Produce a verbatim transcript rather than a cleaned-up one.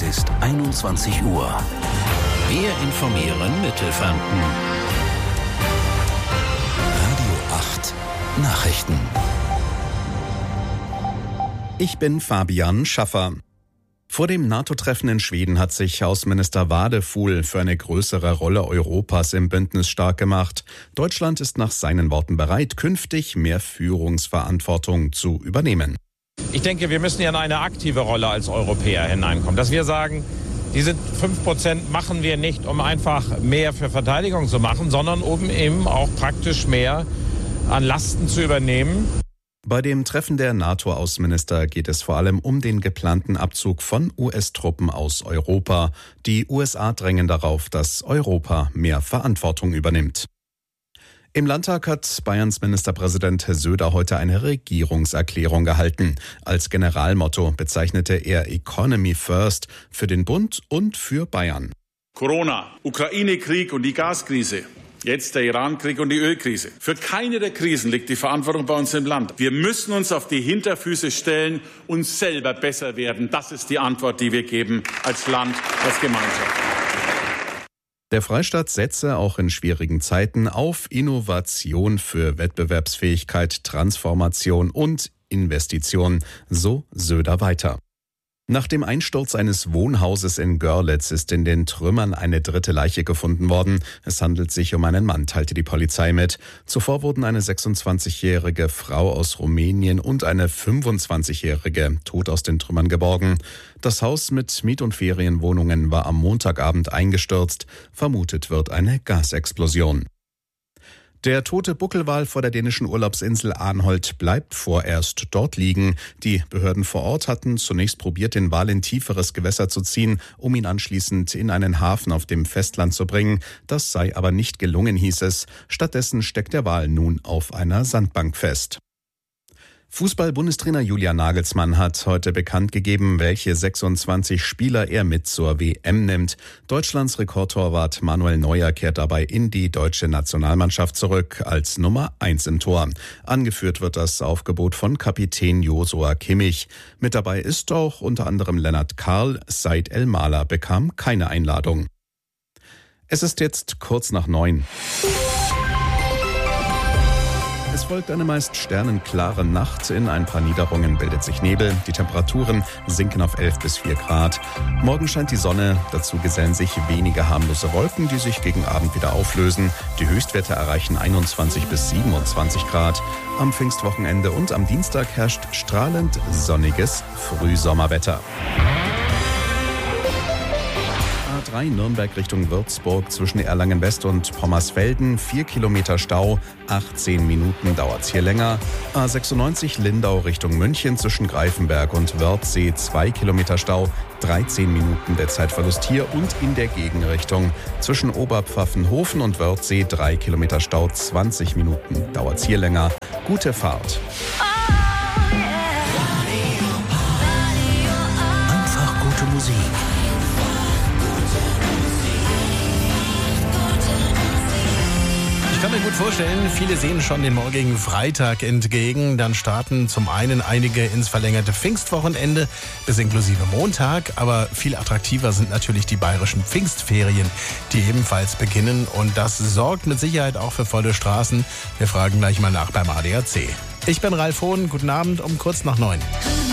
ist einundzwanzig Uhr. Wir informieren Mittelfranken. Radio acht Nachrichten. Ich bin Fabian Schaffer. Vor dem NATO-Treffen in Schweden hat sich Außenminister Wadefuhl für eine größere Rolle Europas im Bündnis stark gemacht. Deutschland ist nach seinen Worten bereit, künftig mehr Führungsverantwortung zu übernehmen. Ich denke, wir müssen ja in eine aktive Rolle als Europäer hineinkommen. Dass wir sagen, diese fünf Prozent machen wir nicht, um einfach mehr für Verteidigung zu machen, sondern um eben auch praktisch mehr an Lasten zu übernehmen. Bei dem Treffen der NATO-Außenminister geht es vor allem um den geplanten Abzug von U S-Truppen aus Europa. Die U S A drängen darauf, dass Europa mehr Verantwortung übernimmt. Im Landtag hat Bayerns Ministerpräsident Söder heute eine Regierungserklärung gehalten. Als Generalmotto bezeichnete er Economy First für den Bund und für Bayern. Corona, Ukraine-Krieg und die Gaskrise. Jetzt der Iran-Krieg und die Ölkrise. Für keine der Krisen liegt die Verantwortung bei uns im Land. Wir müssen uns auf die Hinterfüße stellen und selber besser werden. Das ist die Antwort, die wir geben als Land, als Gemeinschaft. Der Freistaat setze auch in schwierigen Zeiten auf Innovation für Wettbewerbsfähigkeit, Transformation und Investition, so Söder weiter. Nach dem Einsturz eines Wohnhauses in Görlitz ist in den Trümmern eine dritte Leiche gefunden worden. Es handelt sich um einen Mann, teilte die Polizei mit. Zuvor wurden eine sechsundzwanzigjährige Frau aus Rumänien und eine fünfundzwanzigjährige tot aus den Trümmern geborgen. Das Haus mit Miet- und Ferienwohnungen war am Montagabend eingestürzt. Vermutet wird eine Gasexplosion. Der tote Buckelwal vor der dänischen Urlaubsinsel Arnholt bleibt vorerst dort liegen. Die Behörden vor Ort hatten zunächst probiert, den Wal in tieferes Gewässer zu ziehen, um ihn anschließend in einen Hafen auf dem Festland zu bringen. Das sei aber nicht gelungen, hieß es. Stattdessen steckt der Wal nun auf einer Sandbank fest. Fußball-Bundestrainer Julian Nagelsmann hat heute bekannt gegeben, welche sechsundzwanzig Spieler er mit zur W M nimmt. Deutschlands Rekordtorwart Manuel Neuer kehrt dabei in die deutsche Nationalmannschaft zurück als Nummer eins im Tor. Angeführt wird das Aufgebot von Kapitän Joshua Kimmich. Mit dabei ist auch unter anderem Lennart Karl. Said El-Mala bekam keine Einladung. Es ist jetzt kurz nach neun. Es folgt eine meist sternenklare Nacht. In ein paar Niederungen bildet sich Nebel. Die Temperaturen sinken auf elf bis vier Grad. Morgen scheint die Sonne. Dazu gesellen sich wenige harmlose Wolken, die sich gegen Abend wieder auflösen. Die Höchstwerte erreichen einundzwanzig bis siebenundzwanzig Grad. Am Pfingstwochenende und am Dienstag herrscht strahlend sonniges Frühsommerwetter. A drei Nürnberg Richtung Würzburg zwischen Erlangen West und Pommersfelden, vier Kilometer Stau, achtzehn Minuten dauert's hier länger. A sechsundneunzig Lindau Richtung München zwischen Greifenberg und Wörthsee, zwei Kilometer Stau, dreizehn Minuten der Zeitverlust hier und in der Gegenrichtung. Zwischen Oberpfaffenhofen und Wörthsee, drei Kilometer Stau, zwanzig Minuten dauert's hier länger. Gute Fahrt. Einfach gute Musik. Ich kann mir gut vorstellen, viele sehen schon den morgigen Freitag entgegen. Dann starten zum einen einige ins verlängerte Pfingstwochenende bis inklusive Montag. Aber viel attraktiver sind natürlich die bayerischen Pfingstferien, die ebenfalls beginnen. Und das sorgt mit Sicherheit auch für volle Straßen. Wir fragen gleich mal nach beim A D A C. Ich bin Ralf Hohn, guten Abend um kurz nach neun.